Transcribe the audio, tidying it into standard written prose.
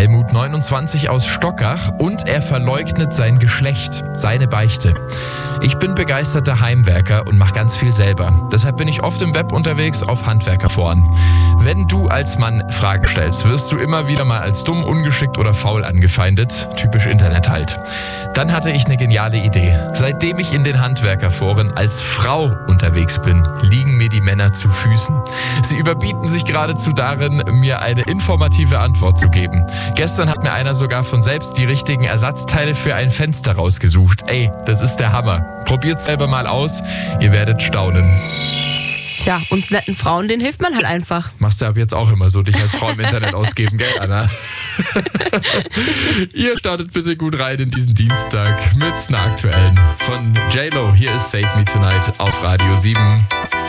Helmut, 29 aus Stockach, und er verleugnet sein Geschlecht, seine Beichte. Ich bin begeisterter Heimwerker und mache ganz viel selber. Deshalb bin ich oft im Web unterwegs auf Handwerkerforen. Wenn du als Mann Fragen stellst, wirst du immer wieder mal als dumm, ungeschickt oder faul angefeindet. Typisch Internet halt. Dann hatte ich eine geniale Idee. Seitdem ich in den Handwerkerforen als Frau unterwegs bin, liegen mir die Männer zu Füßen. Sie überbieten sich geradezu darin, mir eine informative Antwort zu geben. Gestern hat mir einer sogar von selbst die richtigen Ersatzteile für ein Fenster rausgesucht. Ey, das ist der Hammer. Probiert's selber mal aus, ihr werdet staunen. Tja, uns netten Frauen, denen hilft man halt einfach. Machst du ab jetzt auch immer so, dich als Frau im Internet ausgeben, gell, Anna? Ihr startet bitte gut rein in diesen Dienstag mit einer aktuellen von J-Lo. Hier ist Save Me Tonight auf Radio 7.